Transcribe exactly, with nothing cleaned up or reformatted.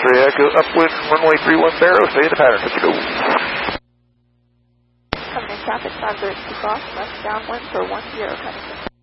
X-ray Echo, upwind, runway three one zero, stay in the pattern, let's go. Coming in traffic, five zero two cross, left downwind for one zero, coming in.